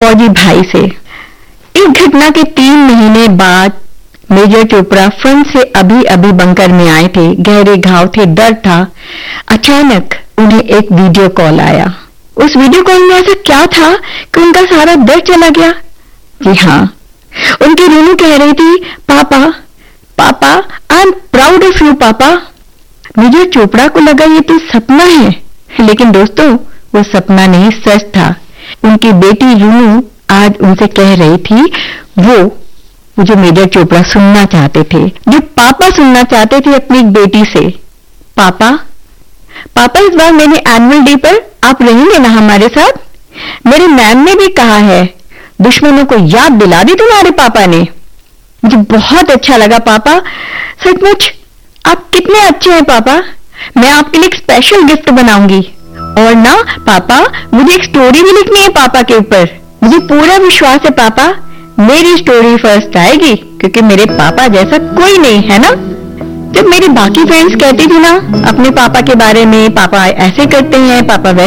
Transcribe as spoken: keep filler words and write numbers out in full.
फौजी भाई से। इस घटना के तीन महीने बाद मेजर चोपड़ा फ्रंट से अभी अभी बंकर में आए थे। गहरे घाव थे, डर था। अचानक उन्हें एक वीडियो कॉल आया। उस वीडियो कॉल में ऐसा क्या था कि उनका सारा डर चला गया? जी हाँ, उनकी रूनू कह रही थी, पापा पापा I am proud of you पापा। मेजर चोपड़ा को लगा ये तो सपना है, लेकिन दोस्तों वो सपना नहीं, सच था। उनकी बेटी रूनू आज उनसे कह रही थी वो जो मेजर चोपड़ा सुनना चाहते थे, जो पापा सुनना चाहते थे अपनी बेटी से। पापा पापा इस बार मेरे एनुअल डे पर आप रहेंगे ना हमारे साथ? मेरे मैम ने भी कहा है। दुश्मनों को याद दिला दी तुम्हारे पापा ने। मुझे बहुत अच्छा लगा पापा, सचमुच आप कितने अच्छे हैं पापा। मैं आपके लिए एक स्पेशल गिफ्ट बनाऊंगी। और ना पापा, मुझे एक स्टोरी भी लिखनी है पापा के ऊपर। मुझे पूरा विश्वास है पापा मेरी स्टोरी फर्स्ट आएगी, क्योंकि मेरे पापा जैसा कोई नहीं है ना। जब मेरी बाकी फ्रेंड्स कहती थी ना अपने पापा के बारे में, पापा ऐसे करते हैं, पापा वैसे